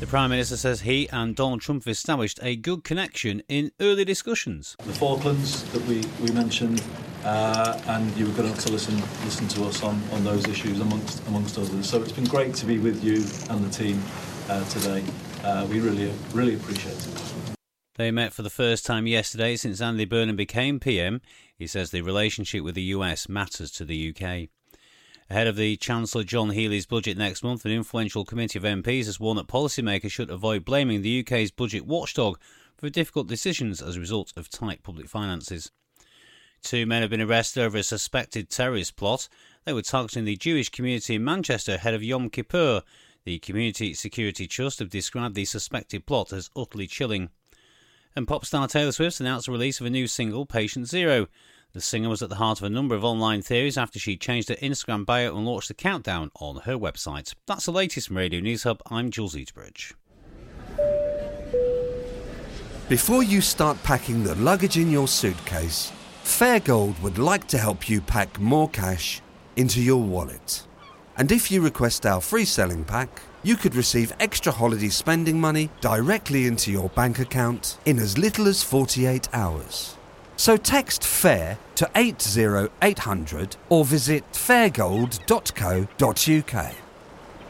The Prime Minister says he and Donald Trump have established a good connection in early discussions. The Falklands that we mentioned, and you were good enough to listen to us on those issues amongst others. So it's been great to be with you and the team today. We really appreciate it. They met for the first time yesterday since Andy Burnham became PM. He says the relationship with the US matters to the UK. Ahead of the Chancellor John Healey's budget next month, an influential committee of MPs has warned that policymakers should avoid blaming the UK's budget watchdog for difficult decisions as a result of tight public finances. 2 men have been arrested over a suspected terrorist plot. They were targeting the Jewish community in Manchester ahead of Yom Kippur. The Community Security Trust have described the suspected plot as utterly chilling. And pop star Taylor Swift announced the release of a new single, Patient Zero. The singer was at the heart of a number of online theories after she changed her Instagram bio and launched a countdown on her website. That's the latest from Radio News Hub. I'm Jules Eatbridge. Before you start packing the luggage in your suitcase, Fairgold would like to help you pack more cash into your wallet. And if you request our free selling pack, you could receive extra holiday spending money directly into your bank account in as little as 48 hours. So text FAIR to 80800 or visit fairgold.co.uk.